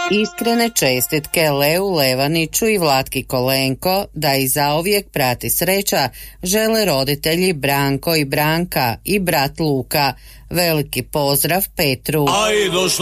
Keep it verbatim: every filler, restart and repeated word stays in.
Iskrene čestitke Leu Levaniću i Vlatki Kolenko da i zauvijek prati sreća žele roditelji Branko i Branka i brat Luka. Veliki pozdrav Petru.